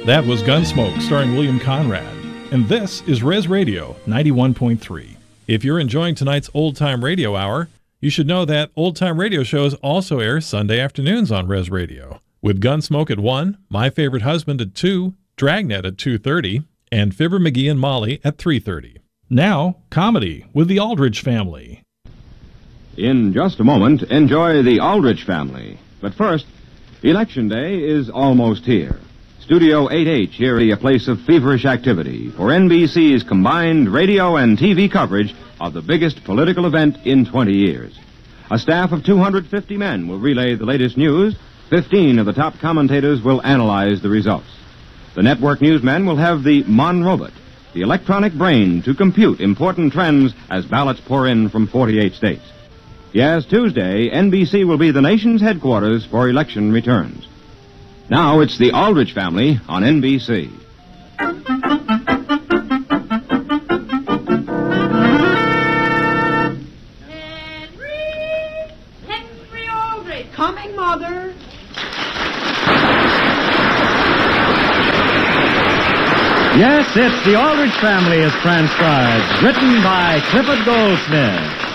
That was Gunsmoke, starring William Conrad. And this is Res Radio 91.3. If you're enjoying tonight's Old Time Radio Hour, you should know that Old Time Radio shows also air Sunday afternoons on Res Radio, with Gunsmoke at 1, My Favorite Husband at 2, Dragnet at 2:30, and Fibber McGee and Molly at 3:30. Now, comedy with the Aldrich Family. In just a moment, enjoy the Aldrich Family. But first, Election Day is almost here. Studio 8H here is a place of feverish activity for NBC's combined radio and TV coverage of the biggest political event in 20 years. A staff of 250 men will relay the latest news. 15 of the top commentators will analyze the results. The network newsmen will have the Mon-Robot, the electronic brain to compute important trends as ballots pour in from 48 states. Yes, Tuesday, NBC will be the nation's headquarters for election returns. Now it's the Aldrich Family on NBC. Henry Aldrich. Coming, Mother. Yes, it's The Aldrich Family is transcribed, written by Clifford Goldsmith.